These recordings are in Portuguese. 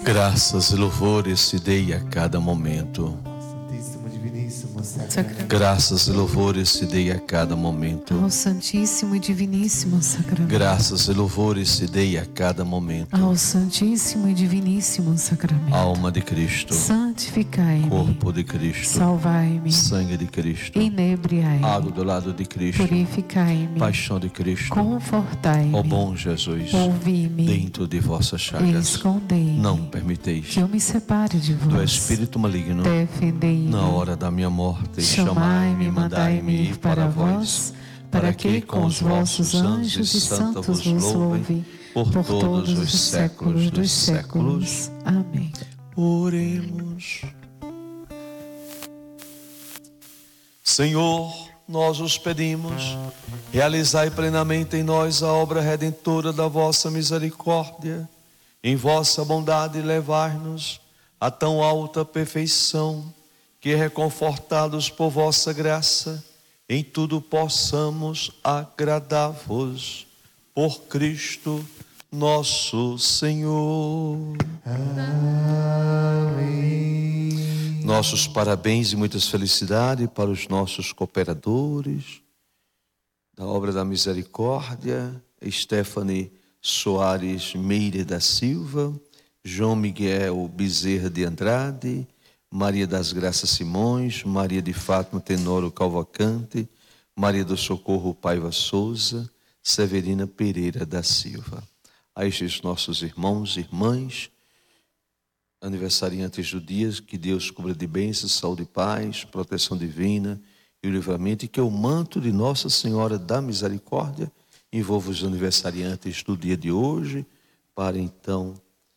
Graças e louvores te dei a cada momento. Santíssimo, Diviníssimo Sacramento. Graças e louvores te dei a cada momento. Ao Santíssimo e Diviníssimo Sacramento. Graças e louvores te dei a cada momento. Ao Santíssimo e Diviníssimo Sacramento. Alma de Cristo, Santificai-me. corpo de Cristo, Salvai-me. sangue de Cristo, Inebriai-me. água do lado de Cristo, Purificai-me. paixão de Cristo, Confortai-me. ó bom Jesus, Ouvi-me. dentro de vossas chagas, Escondei-me. não permiteis Que eu me separe de vós. do espírito maligno. Defendei-me. Na hora da minha morte, Chamai-me, mandai-me ir para vós, para que com os vossos anjos e santos vos louve por todos os séculos dos séculos. Amém. Oremos. Senhor, nós os pedimos, realizai plenamente em nós a obra redentora da vossa misericórdia. Em vossa bondade levai-nos a tão alta perfeição, que reconfortados por vossa graça, em tudo possamos agradar-vos. Por Cristo nosso Senhor. Amém. Nossos parabéns e muitas felicidades para os nossos cooperadores da obra da misericórdia: Stephanie Soares Meire da Silva, João Miguel Bezerra de Andrade, Maria das Graças Simões, Maria de Fátima Tenório Calvacante, Maria do Socorro Paiva Souza, Severina Pereira da Silva. A estes nossos irmãos e irmãs, aniversariantes do dia, que Deus cubra de bênçãos, saúde e paz, proteção divina e o livramento, e que o manto de Nossa Senhora da Misericórdia envolva os aniversariantes do dia de hoje, para então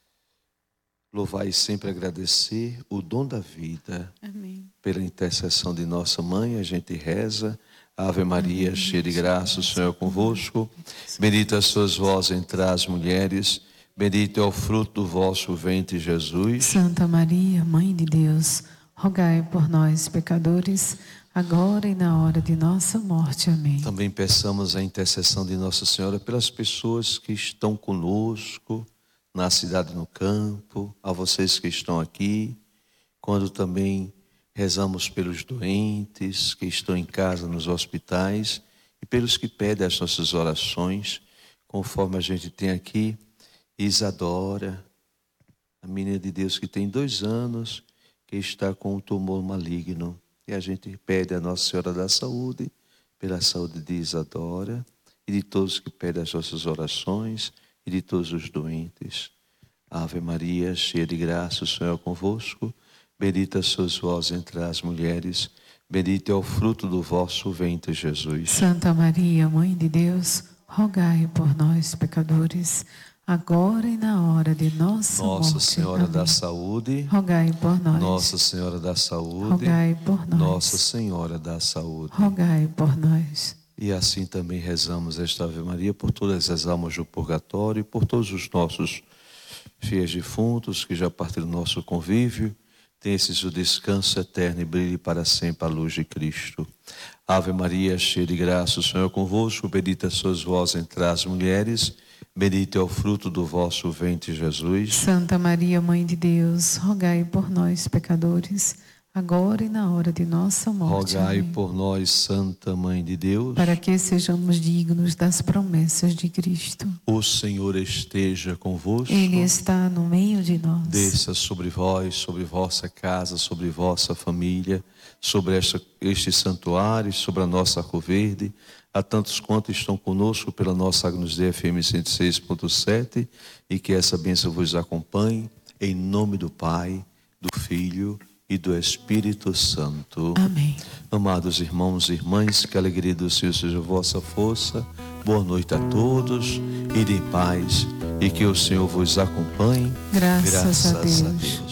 louvar e sempre agradecer o dom da vida. Amém. Pela intercessão de nossa mãe, a gente reza: Ave Maria, cheia de graça, o Senhor é convosco. Bendita sois vós entre as mulheres, bendito é o fruto do vosso ventre, Jesus. Santa Maria, Mãe de Deus, rogai por nós, pecadores, agora e na hora de nossa morte. Amém. Também peçamos a intercessão de Nossa Senhora pelas pessoas que estão conosco na cidade, no campo, a vocês que estão aqui, quando também rezamos pelos doentes que estão em casa, nos hospitais, e pelos que pedem as nossas orações, conforme a gente tem aqui Isadora, a menina de Deus que tem 2 anos, que está com um tumor maligno, e a gente pede a Nossa Senhora da Saúde, pela saúde de Isadora, e de todos que pedem as nossas orações, e de todos os doentes. Ave Maria, cheia de graça, o Senhor é convosco. Bendita sois vós entre as mulheres, bendito é o fruto do vosso ventre, Jesus. Santa Maria, Mãe de Deus, rogai por nós, pecadores, agora e na hora de nossa morte. Nossa Senhora da Amém. Saúde, Rogai por nós. Nossa Senhora da Saúde, Rogai por nós. Nossa Senhora da Saúde. Rogai por nós. E assim também rezamos esta Ave Maria por todas as almas do purgatório e por todos os nossos fiéis defuntos que já partiram do nosso convívio. Tenha o descanso eterno e brilhe para sempre a luz de Cristo. Ave Maria, cheia de graça, o Senhor é convosco. Bendita sois vós entre as mulheres, bendito é o fruto do vosso ventre, Jesus. Santa Maria, Mãe de Deus, rogai por nós, pecadores, agora e na hora de nossa morte. Rogai Amém. por nós, Santa Mãe de Deus, Para que sejamos dignos das promessas de Cristo. o Senhor esteja convosco. Ele está no meio de nós. Desça sobre vós, sobre vossa casa, sobre vossa família, sobre este santuário, sobre a nossa Arco Verde, a tantos quanto estão conosco pela nossa Agnus Dei FM 106.7, e que essa bênção vos acompanhe, em nome do Pai, do Filho e do Espírito Santo. Amém. Amados irmãos e irmãs, que a alegria do Senhor seja vossa força. Boa noite a todos, ide em paz, e que o Senhor vos acompanhe. Graças a Deus.